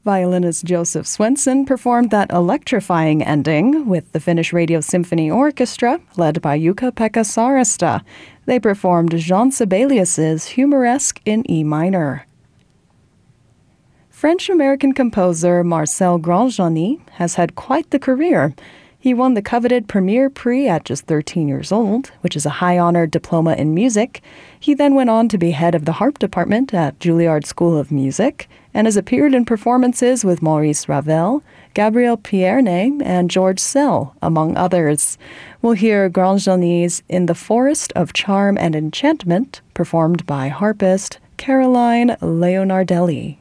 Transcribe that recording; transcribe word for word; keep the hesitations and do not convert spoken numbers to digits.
Violinist Joseph Svensson performed that electrifying ending with the Finnish Radio Symphony Orchestra, led by Jukka-Pekka Saarista. They performed Jean Sibelius's Humoresque in E minor. French-American composer Marcel Grandjeanny has had quite the career. He won the coveted Premier Prix at just thirteen years old, which is a high-honored diploma in music. He then went on to be head of the harp department at Juilliard School of Music and has appeared in performances with Maurice Ravel, Gabriel Pierné, and George Szell, among others. We'll hear Grandjeanny's In the Forest of Charm and Enchantment, performed by harpist Caroline Leonardelli.